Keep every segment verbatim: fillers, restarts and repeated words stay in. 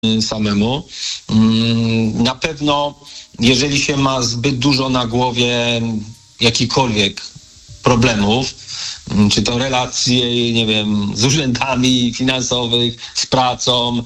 samemu. Na pewno, jeżeli się ma zbyt dużo na głowie jakichkolwiek problemów, czy to relacje, nie wiem, z urzędami finansowych, z pracą,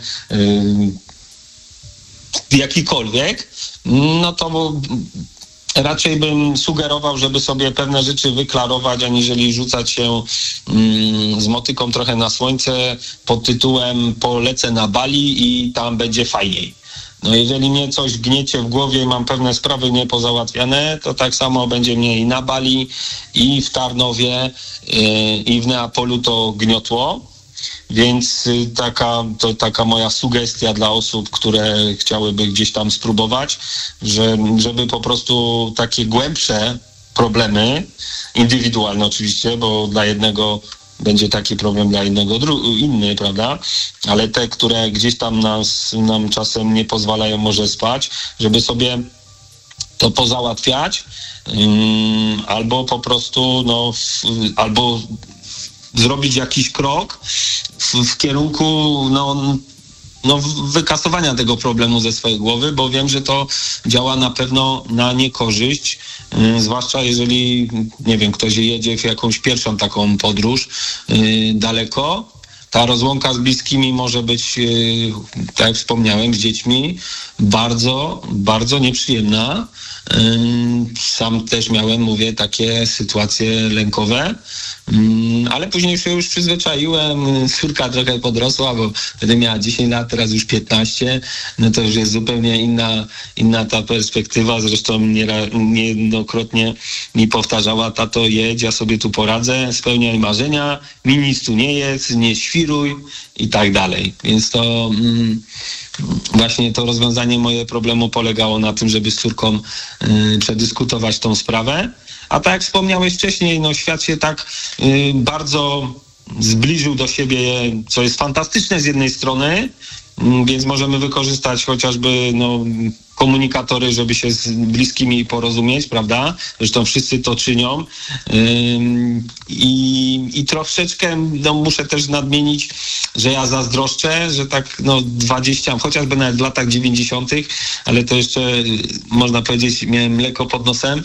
yy, jakikolwiek, no to raczej bym sugerował, żeby sobie pewne rzeczy wyklarować, aniżeli rzucać się mm, z motyką trochę na słońce pod tytułem polecę na Bali i tam będzie fajniej. No jeżeli mnie coś gniecie w głowie i mam pewne sprawy niepozałatwiane, to tak samo będzie mnie i na Bali, i w Tarnowie, yy, i w Neapolu to gniotło. Więc taka, to taka moja sugestia dla osób, które chciałyby gdzieś tam spróbować, że, żeby po prostu takie głębsze problemy, indywidualne oczywiście, bo dla jednego będzie taki problem, dla innego dru- inny, prawda? Ale te, które gdzieś tam nas, nam czasem nie pozwalają może spać, żeby sobie to pozałatwiać, um, albo po prostu, no, w, albo zrobić jakiś krok w, w kierunku no, no, wykasowania tego problemu ze swojej głowy, bo wiem, że to działa na pewno na niekorzyść, yy, zwłaszcza jeżeli, nie wiem, ktoś jedzie w jakąś pierwszą taką podróż yy, daleko. Ta rozłąka z bliskimi może być, yy, tak jak wspomniałem, z dziećmi bardzo, bardzo nieprzyjemna. Sam też miałem, mówię, takie sytuacje lękowe, ale później się już przyzwyczaiłem. Córka trochę podrosła, bo wtedy miała dziesięć lat, teraz już piętnaście. No to już jest zupełnie inna, inna ta perspektywa. Zresztą niejednokrotnie mi powtarzała: tato, jedź, ja sobie tu poradzę, spełniaj marzenia, mi nic tu nie jest, nie świruj i tak dalej. Więc to... Mm, Właśnie to rozwiązanie moje problemu polegało na tym, żeby z córką y, przedyskutować tą sprawę. A tak jak wspomniałeś wcześniej, no świat się tak y, bardzo zbliżył do siebie, co jest fantastyczne z jednej strony, y, więc możemy wykorzystać chociażby no, komunikatory, żeby się z bliskimi porozumieć, prawda? Zresztą wszyscy to czynią. Ym, i, I troszeczkę no, muszę też nadmienić, że ja zazdroszczę, że tak no dwadzieścia, chociażby nawet w latach dziewięćdziesiątych, ale to jeszcze można powiedzieć, miałem mleko pod nosem.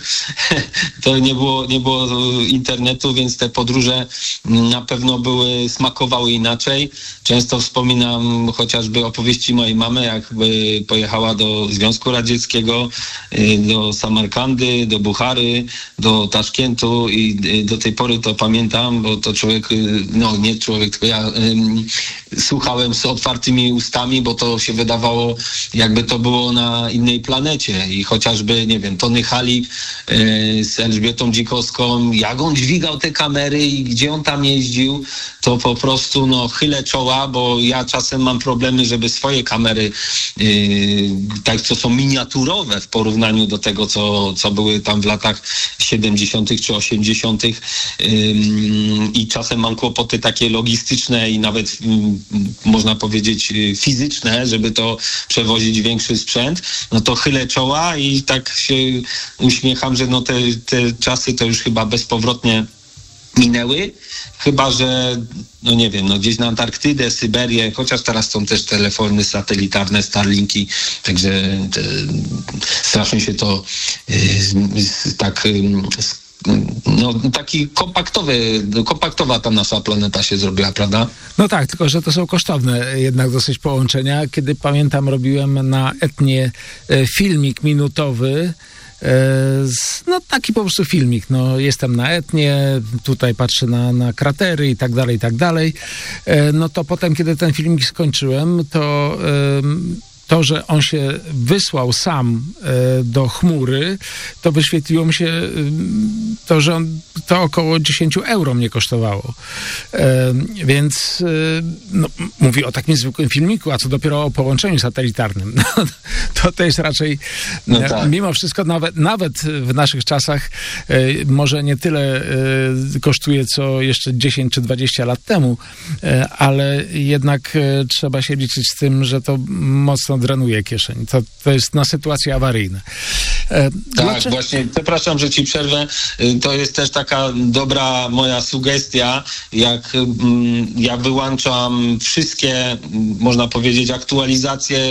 To nie było, nie było internetu, więc te podróże na pewno były, smakowały inaczej. Często wspominam chociażby opowieści mojej mamy, jakby pojechała do Związku Radzieckiego, do Samarkandy, do Buchary, do Taszkentu i do tej pory to pamiętam, bo to człowiek, no nie człowiek, tylko ja um, słuchałem z otwartymi ustami, bo to się wydawało, jakby to było na innej planecie i chociażby, nie wiem, Tony Halik y, z Elżbietą Dzikowską, jak on dźwigał te kamery i gdzie on tam jeździł, to po prostu no chylę czoła, bo ja czasem mam problemy, żeby swoje kamery y, tak, co są miniaturowe w porównaniu do tego, co, co były tam w latach siedemdziesiątych czy osiemdziesiątych ym, i czasem mam kłopoty takie logistyczne i nawet ym, można powiedzieć fizyczne, żeby to przewozić większy sprzęt, no to chylę czoła i tak się uśmiecham, że no te, te czasy to już chyba bezpowrotnie minęły, chyba że, no nie wiem, no gdzieś na Antarktydę, Syberię, chociaż teraz są też telefony satelitarne, Starlinki, także te, strasznie się to y, tak y, no taki kompaktowy, kompaktowa ta nasza planeta się zrobiła, prawda? No tak, tylko że to są kosztowne jednak dosyć połączenia. Kiedy pamiętam, robiłem na Etnie filmik minutowy, no taki po prostu filmik, no jestem na Etnie, tutaj patrzę na, na kratery i tak dalej, i tak dalej, no to potem, kiedy ten filmik skończyłem, to to, że on się wysłał sam e, do chmury, to wyświetliło mi się e, to, że on, to około dziesięć euro mnie kosztowało. E, więc e, no, mówię o takim zwykłym filmiku, a co dopiero o połączeniu satelitarnym. No, to, to jest raczej, no tak. Mimo wszystko, nawet, nawet w naszych czasach e, może nie tyle e, kosztuje, co jeszcze dziesięć czy dwadzieścia lat temu, e, ale jednak e, trzeba się liczyć z tym, że to mocno drenuje kieszeń. To, to jest na sytuacje awaryjne. E, Tak, dlaczego- właśnie, przepraszam, że ci przerwę. Y, To jest też taka dobra moja sugestia, jak mm, ja wyłączam wszystkie, mm, można powiedzieć, aktualizacje